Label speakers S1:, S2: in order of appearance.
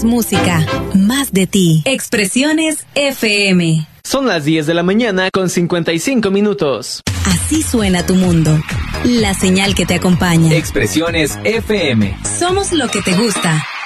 S1: Más música, más de ti. Expresiones FM.
S2: Son las 10 de la mañana con 55 minutos.
S1: Así suena tu mundo. La señal que te acompaña.
S3: Expresiones FM.
S1: Somos lo que te gusta.